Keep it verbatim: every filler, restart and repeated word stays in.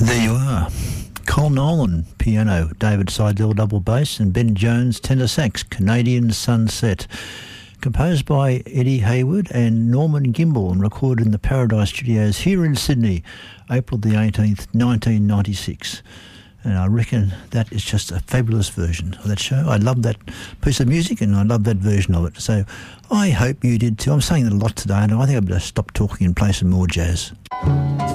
There you are. Col Nolan, piano, David Seidel, double bass, and Ben Jones, tenor sax, Canadian Sunset. Composed by Eddie Hayward and Norman Gimbel and recorded in the Paradise Studios here in Sydney, April the eighteenth, nineteen ninety-six. And I reckon that is just a fabulous version of that show. I love that piece of music and I love that version of it. So I hope you did too. I'm saying that a lot today and I think I better stop talking and play some more jazz.